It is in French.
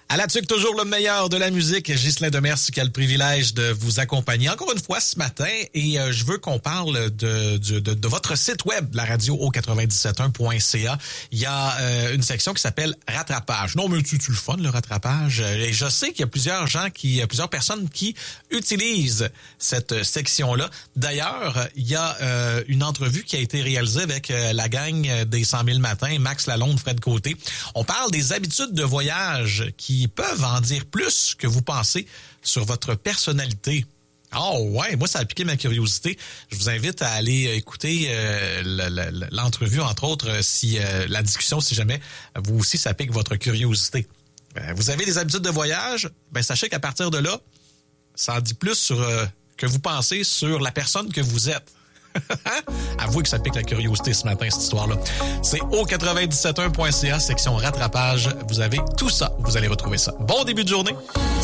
À la tuque, toujours le meilleur de la musique. Ghislain Demers qui a le privilège de vous accompagner encore une fois ce matin. Et je veux qu'on parle de votre site web, la radio au971.ca. Il y a une section qui s'appelle Rattrapage. Non, mais tu le fun, le rattrapage. Et je sais qu'il y a plusieurs personnes qui utilisent cette section-là. D'ailleurs, il y a une entrevue qui a été réalisée avec la gang des 100 000 matins, Max Lalonde, Fred Côté. On parle des habitudes de voyage qui peuvent en dire plus que vous pensez sur votre personnalité. Oh ouais, moi ça a piqué ma curiosité. Je vous invite à aller écouter l'entrevue, entre autres, la discussion, si jamais vous aussi ça pique votre curiosité. Vous avez des habitudes de voyage, sachez qu'à partir de là, ça en dit plus sur que vous pensez sur la personne que vous êtes. Avouez que ça pique la curiosité ce matin, cette histoire-là. C'est au 971.ca, section rattrapage. Vous avez tout ça. Vous allez retrouver ça. Bon début de journée.